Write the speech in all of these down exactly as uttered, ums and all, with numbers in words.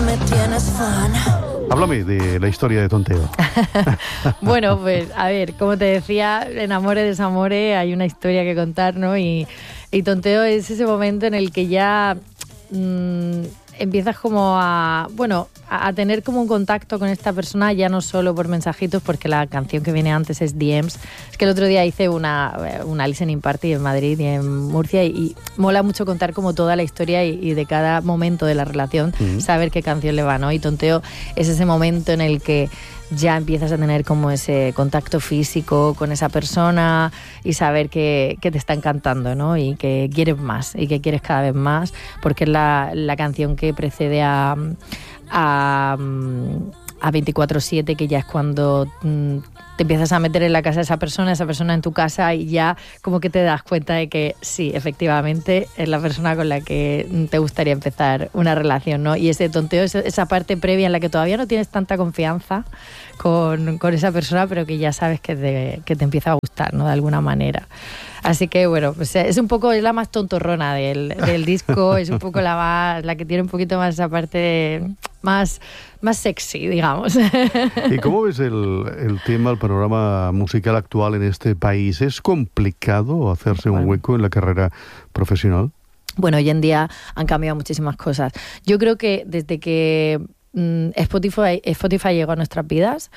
me tienes fan. Háblame de la historia de Tonteo. Bueno, pues a ver, como te decía, en Amore Desamore hay una historia que contar, ¿no? Y, y Tonteo es ese momento en el que ya mmm, empiezas como a, bueno, a, a tener como un contacto con esta persona, ya no solo por mensajitos, porque la canción que viene antes es D Ms. Es que el otro día hice una, una listening party en Madrid y en Murcia y, y mola mucho contar como toda la historia y, y de cada momento de la relación, uh-huh. saber qué canción le va, ¿no? Y Tonteo es ese momento en el que ya empiezas a tener como ese contacto físico con esa persona y saber que, que te está encantando, ¿no? Y que quieres más y que quieres cada vez más, porque es la, la canción que precede a, a, a veinticuatro siete, que ya es cuando mm, te empiezas a meter en la casa de esa persona, esa persona en tu casa, y ya como que te das cuenta de que sí, efectivamente es la persona con la que te gustaría empezar una relación, ¿no? Y ese tonteo, esa parte previa en la que todavía no tienes tanta confianza con, con esa persona, pero que ya sabes que te, que te empieza a gustar, ¿no? De alguna manera. Así que bueno, pues es un poco, es la más tontorrona del, del disco, es un poco la más, la que tiene un poquito más esa parte más, más sexy, digamos. ¿Y cómo ves el, el tema, el panorama musical actual en este país? ¿Es complicado hacerse un hueco en la carrera profesional? Bueno, hoy en día han cambiado muchísimas cosas. Yo creo que desde que mmm, Spotify, Spotify llegó a nuestras vidas,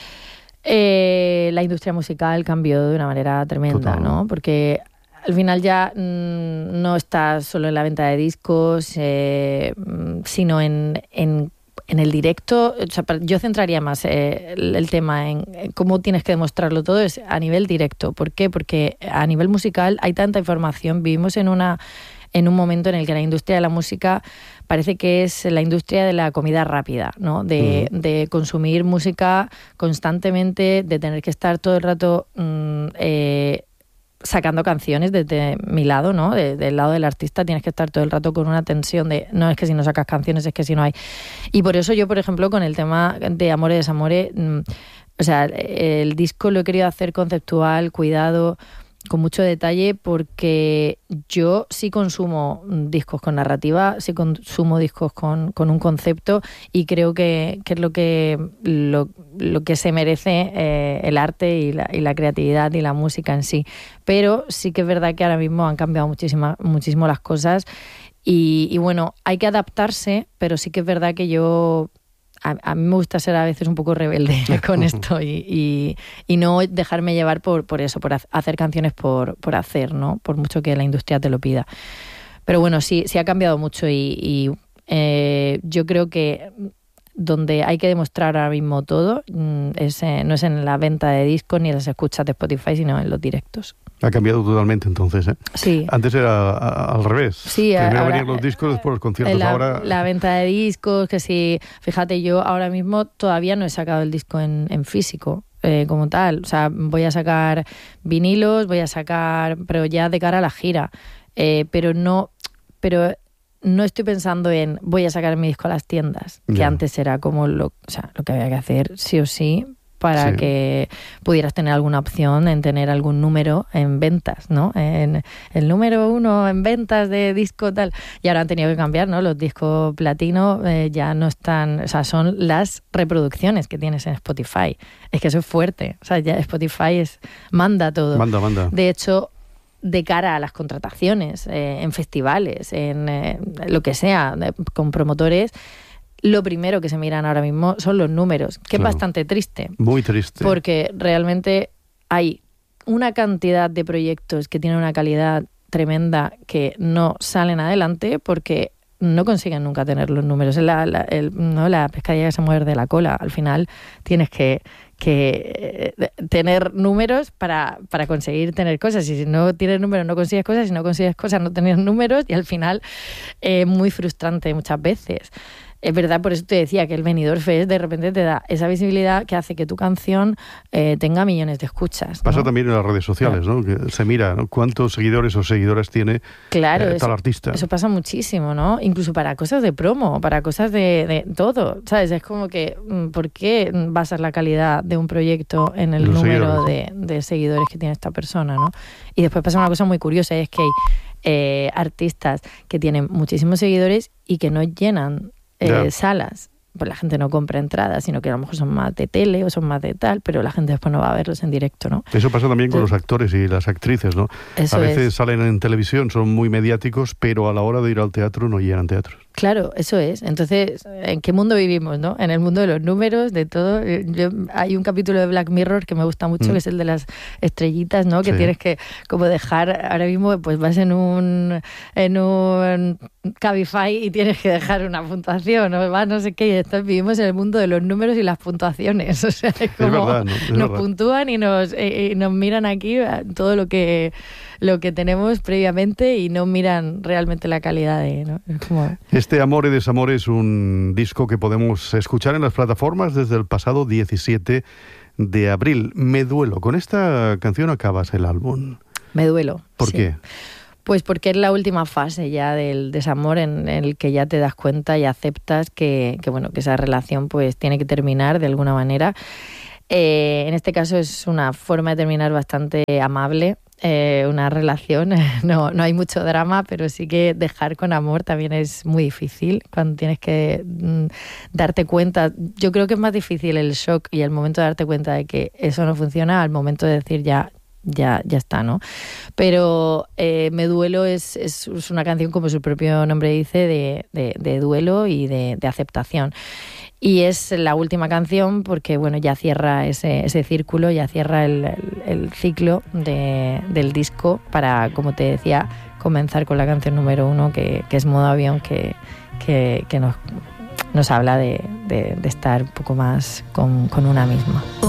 Eh, la industria musical cambió de una manera tremenda, Total. ¿no? Porque al final ya mmm, no está solo en la venta de discos, eh, sino en, en, en el directo. O sea, yo centraría más eh, el, el tema en, en cómo tienes que demostrarlo todo es a nivel directo. ¿Por qué? Porque a nivel musical hay tanta información. Vivimos en una en un momento en el que la industria de la música parece que es la industria de la comida rápida, ¿no? De, uh-huh. de consumir música constantemente, de tener que estar todo el rato mmm, eh, sacando canciones desde mi lado, ¿no? De, del lado del artista tienes que estar todo el rato con una tensión de no es que si no sacas canciones, es que si no hay. Y por eso yo, por ejemplo, con el tema de Amore Desamore, mmm, o sea, el disco lo he querido hacer conceptual, cuidado, con mucho detalle, porque yo sí consumo discos con narrativa, sí consumo discos con, con un concepto, y creo que, que es lo que lo, lo que se merece eh, el arte y la, y la creatividad y la música en sí. Pero sí que es verdad que ahora mismo han cambiado muchísimo, muchísimo las cosas y, y bueno, hay que adaptarse, pero sí que es verdad que yo... A, a mí me gusta ser a veces un poco rebelde con esto y, y, y no dejarme llevar por, por eso, por hacer canciones por, por hacer, ¿no? Por mucho que la industria te lo pida. Pero bueno, sí, sí ha cambiado mucho y, y eh, yo creo que donde hay que demostrar ahora mismo todo es, eh, no es en la venta de discos ni en las escuchas de Spotify, sino en los directos. Ha cambiado totalmente entonces, ¿eh? Sí. Antes era a, a, al revés. Sí, Primero ahora, venían los discos, después los conciertos. La, ahora la venta de discos, que sí. Fíjate, yo ahora mismo todavía no he sacado el disco en, en físico, eh, como tal. O sea, voy a sacar vinilos, voy a sacar, pero ya de cara a la gira. Eh, pero no, pero no estoy pensando en voy a sacar mi disco a las tiendas, que yeah. antes era como lo, o sea, lo que había que hacer sí o sí, para sí. que pudieras tener alguna opción en tener algún número en ventas, ¿no? En el número uno en ventas de disco tal. Y ahora han tenido que cambiar, ¿no? Los discos platino eh, ya no están... O sea, son las reproducciones que tienes en Spotify. Es que eso es fuerte. O sea, ya Spotify es, manda todo. Manda, manda. De hecho, de cara a las contrataciones, eh, en festivales, en eh, lo que sea, de, con promotores... Lo primero que se miran ahora mismo son los números, que claro. es bastante triste. Muy triste. Porque realmente hay una cantidad de proyectos que tienen una calidad tremenda que no salen adelante porque no consiguen nunca tener los números. Es la, la, el, ¿no? la pescadilla que se muerde la cola. Al final tienes que, que eh, tener números para, para conseguir tener cosas. Y si no tienes números no consigues cosas, si no consigues cosas no tienes números, y al final es eh, muy frustrante muchas veces. Es verdad, por eso te decía que el Benidorm Fest de repente te da esa visibilidad que hace que tu canción eh, tenga millones de escuchas, ¿no? Pasa también en las redes sociales, claro. ¿no? Que se mira, ¿no? Cuántos seguidores o seguidoras tiene claro, eh, eso, tal artista. Eso pasa muchísimo, ¿no? Incluso para cosas de promo, para cosas de, de todo, ¿sabes? Es como que, ¿por qué basas la calidad de un proyecto en el Los número de, de seguidores que tiene esta persona, ¿no? Y después pasa una cosa muy curiosa, y es que hay eh, artistas que tienen muchísimos seguidores y que no llenan eh, yeah. salas. Pues la gente no compra entradas, sino que a lo mejor son más de tele o son más de tal, pero la gente después no va a verlos en directo, ¿no? Eso pasa también con Entonces, los actores y las actrices, ¿no? Eso a veces es. salen en televisión, son muy mediáticos, pero a la hora de ir al teatro no llenan teatros. Claro, eso es. Entonces, ¿en qué mundo vivimos, no? En el mundo de los números, de todo. Yo, hay un capítulo de Black Mirror que me gusta mucho, mm. que es el de las estrellitas, ¿no? Que sí. tienes que como dejar, ahora mismo pues vas en un en un Cabify y tienes que dejar una puntuación, o vas no sé qué, y entonces vivimos en el mundo de los números y las puntuaciones. O sea, es como es verdad, ¿no? Es nos verdad. puntúan y nos, eh, y nos miran aquí todo lo que lo que tenemos previamente y no miran realmente la calidad de, ¿no? Es como... Este Amor y Desamor es un disco que podemos escuchar en las plataformas desde el pasado diecisiete de abril. Me duelo. Con esta canción acabas el álbum. Me duelo. ¿Por sí. qué? Pues porque es la última fase ya del desamor en, en el que ya te das cuenta y aceptas que, que, bueno, que esa relación pues tiene que terminar de alguna manera. Eh, en este caso es una forma de terminar bastante amable. Eh, una relación, no, no hay mucho drama, pero sí que dejar con amor también es muy difícil cuando tienes que mm, darte cuenta. Yo creo que es más difícil el shock y el momento de darte cuenta de que eso no funciona al momento de decir ya ya ya está, ¿no? Pero eh, Me duelo es, es, es una canción, como su propio nombre dice, de, de, de duelo y de, de aceptación. Y es la última canción porque, bueno, ya cierra ese, ese círculo, ya cierra el, el, el ciclo de, del disco para, como te decía, comenzar con la canción número uno, que, que es Modo Avión, que, que, que nos, nos habla de, de, de estar un poco más con, con una misma.